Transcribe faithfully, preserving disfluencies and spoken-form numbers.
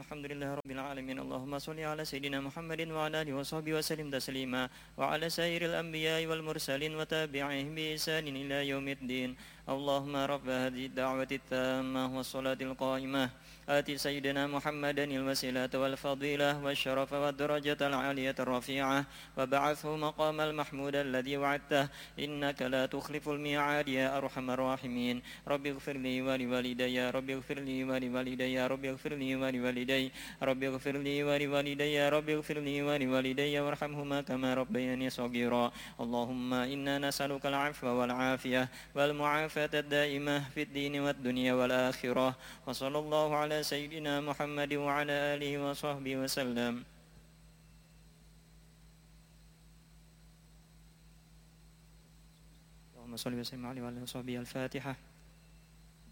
الحمد لله رب العالمين. اللهم صل على سيدنا محمد وعلى آله وصحبه وسلم تسليما، وعلى سائر الأنبياء والمرسلين وتابعيهم بإحسان إلى يوم الدين. اللهم رب هذه الدعوة التامة والصلاة القائمة آت سيدنا محمدا الوسيلة والفضيلة والشرف والدرجة العالية الرفيعة، وبعثه مقام المحمود الذي وعدته، إنك لا تخلف الميعاد يا أرحم الراحمين. رب اغفر لي ولوالدي، رب اغفر لي ولوالدي، رب اغفر لي ولوالدي، رب اغفر لي ولوالدي، رب اغفر لي ولوالدي وارحمهما كما ربياني صغيرا. اللهم إنا نسألك العفو والعافية والمعافاة الدائمة في الدين والدنيا والآخرة. وصلى الله على سيدنا محمد وعلى آله وصحبه وسلم. اللهم صل وسلم عليه وعلى آله وصحبه. الفاتحة.